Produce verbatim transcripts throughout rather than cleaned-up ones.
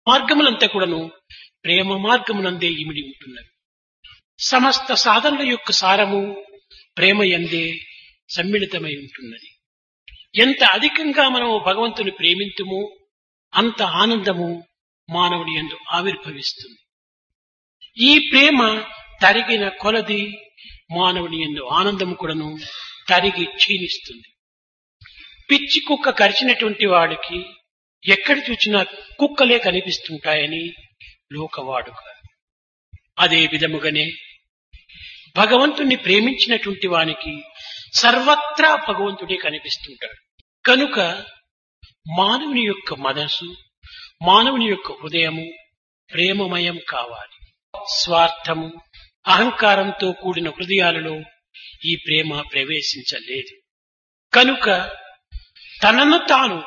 మార్గములంతా కూడాను ప్రేమ మార్గమునందే ఇమిడి ఉంటున్నవి. సమస్త సాధనల యొక్క సారము ప్రేమ యందే సమ్మిళితమై ఉంటున్నది. ఎంత అధికంగా మనము భగవంతుని ప్రేమింతుమో అంత ఆనందము మానవుడి యందు ఆవిర్భవిస్తుంది. ఈ ప్రేమ తరిగిన కొలది మానవుని యందు ఆనందము కూడాను తరిగి క్షీణిస్తుంది. పిచ్చి కుక్క కరిచినటువంటి వాడికి ఎక్కడ చూసినా కుక్కలే కనిపిస్తుంటాయని లోకవాడుక. అదే విధముగానే భగవంతుణ్ణి ప్రేమించినటువంటి వానికి సర్వత్రా భగవంతుడే కనిపిస్తుంటాడు. కనుక మానవుని యొక్క మనసు, మానవుని యొక్క హృదయము ప్రేమమయం కావాలి. స్వార్థము, అహంకారంతో కూడిన హృదయాలలో ఈ ప్రేమ ప్రవేశించలేదు. కనుక తనను తాను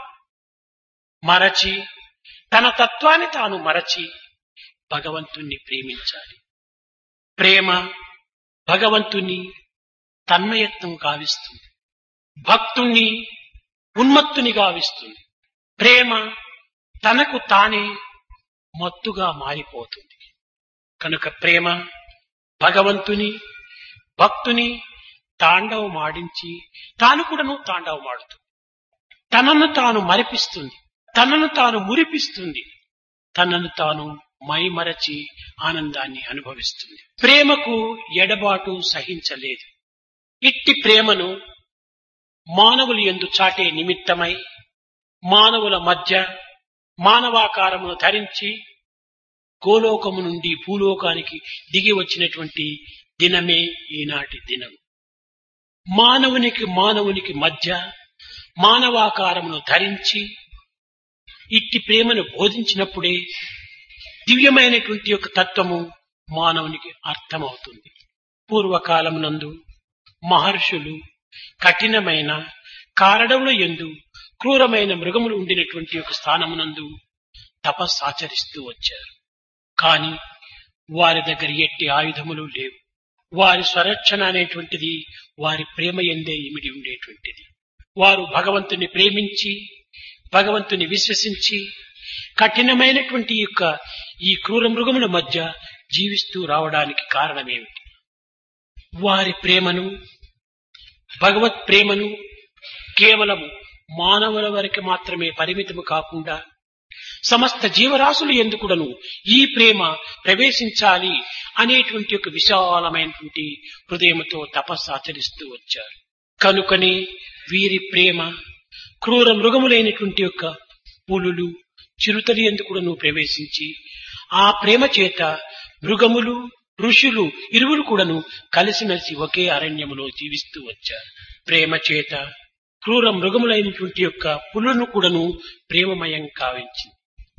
మరచి, తన తత్వాన్ని తాను మరచి భగవంతుణ్ణి ప్రేమించాలి. ప్రేమ భగవంతుని తన్మయత్వం గావిస్తుంది, భక్తుణ్ణి ఉన్మత్తుని గావిస్తుంది. ప్రేమ తనకు తానే మత్తుగా మారిపోతుంది. కనుక ప్రేమ భగవంతుని భక్తుని తాండవమాడించి తాను కూడాను తాండవమాడుతుంది. తనను తాను మరిపిస్తుంది, తనను తాను మురిపిస్తుంది, తనను తాను మైమరచి ఆనందాన్ని అనుభవిస్తుంది. ప్రేమకు ఎడబాటు సహించలేదు. ఇట్టి ప్రేమను మానవులు యందు చాటే నిమిత్తమై మానవుల మధ్య మానవాకారమును ధరించి గోలోకము నుండి భూలోకానికి దిగి వచ్చినటువంటి దినమే ఈనాటి దినం. మానవునికి మానవునికి మధ్య మానవాకారమును ధరించి ఇట్టి ప్రేమను బోధించినప్పుడే దివ్యమైనటువంటి యొక్క తత్వము మానవునికి అర్థమవుతుంది. పూర్వకాలమునందు మహర్షులు కఠినమైన కారడవుల యందు క్రూరమైన మృగములు ఉండినటువంటి యొక్క స్థానమునందు తపస్సాచరిస్తూ వచ్చారు. కాని వారి దగ్గర ఎట్టి ఆయుధములు లేవు. వారి స్వరక్షణ అనేటువంటిది వారి ప్రేమ యందే ఇమిడి ఉండేటువంటిది. వారు భగవంతుని ప్రేమించి, భగవంతుని విశ్వసించి కఠినమైనటువంటి యొక్క ఈ క్రూర మృగముల మధ్య జీవిస్తూ రావడానికి కారణమేమిటి? వారి ప్రేమను, భగవత్ ప్రేమను కేవలం మానవుల వరకు మాత్రమే పరిమితము కాకుండా సమస్త జీవరాశులు ఎందుకుడను ఈ ప్రేమ ప్రవేశించాలి అనేటువంటి ఒక విశాలమైనటువంటి హృదయముతో తపస్సు ఆచరిస్తూ వచ్చారు. కనుకనే వీరి ప్రేమ క్రూర మృగములైనటువంటి యొక్క పులులు, చిరుతలు ఎందుకుడను ప్రవేశించి ఆ ప్రేమ చేత మృగములు, ఋషులు ఇరువురు కూడాను కలిసిమెలిసి ఒకే అరణ్యములో జీవిస్తూ వచ్చారు. ప్రేమ చేత క్రూర మృగములైనటువంటి యొక్క పులులను కూడాను ప్రేమమయం కావించింది.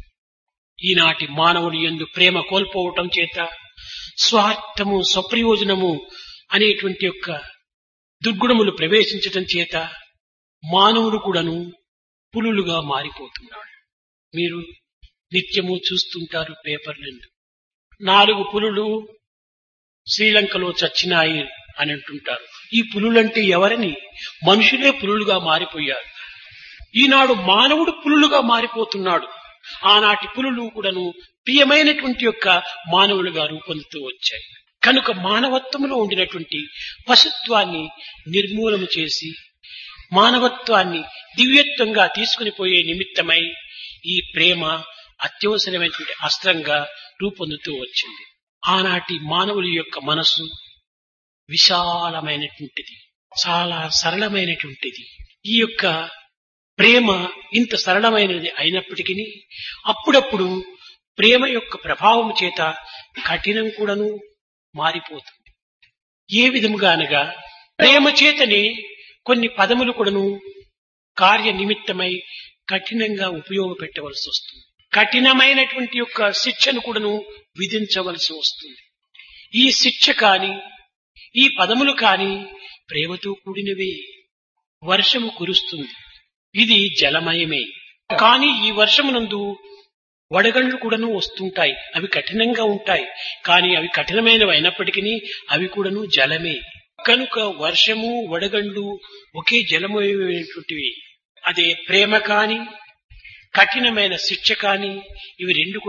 ఈనాటి మానవుడు యందు ప్రేమ కోల్పోవటం చేత స్వార్థము, స్వప్రయోజనము అనేటువంటి యొక్క దుర్గుణములు ప్రవేశించటం చేత మానవుడు కూడాను పులులుగా మారిపోతున్నాడు. మీరు నిత్యము చూస్తుంటారు పేపర్లందు, నాలుగు పులులు శ్రీలంకలో చచ్చినాయి అని అంటుంటారు. ఈ పులులంటే ఎవరని? మనుషులే పులులుగా మారిపోయారు. ఈనాడు మానవుడు పులులుగా మారిపోతున్నాడు. ఆనాటి పులులు కూడాను ప్రియమైనటువంటి యొక్క మానవులుగా రూపొందుతూ వచ్చాయి. కనుక మానవత్వంలో ఉండినటువంటి పశుత్వాన్ని నిర్మూలన చేసి మానవత్వాన్ని దివ్యత్వంగా తీసుకుని పోయే నిమిత్తమై ఈ ప్రేమ అత్యవసరమైనటువంటి అస్త్రంగా రూపొందుతూ వచ్చింది. ఆనాటి మానవుల యొక్క మనసు విశాలమైనటువంటిది, చాలా సరళమైనటువంటిది. ఈ యొక్క ప్రేమ ఇంత సరళమైనది అయినప్పటికీ అప్పుడప్పుడు ప్రేమ యొక్క ప్రభావం చేత కఠినం కూడాను మారిపోతుంది. ఏ విధముగా అనగా ప్రేమ చేతనే కొన్ని పదములు కూడాను కార్య నిమిత్తమై కఠినంగా ఉపయోగపెట్టవలసి వస్తుంది. కఠినమైనటువంటి యొక్క శిక్షను కూడాను విధించవలసి వస్తుంది. ఈ శిక్ష కాని, ఈ పదములు కాని ప్రేమతో కూడినవే. వర్షము కురుస్తుంది, ఇది జలమయమే. కానీ ఈ వర్షమునందు వడగండ్లు కూడాను వస్తుంటాయి. అవి కఠినంగా ఉంటాయి, కానీ అవి కఠినమైనవి అయినప్పటికీ అవి కూడాను జలమే. కనుక వర్షము, వడగండ్లు ఒకే జలమయమైనటువంటివి. అదే ప్రేమ కాని, కఠినమైన శిక్ష కాని, ఇవి రెండు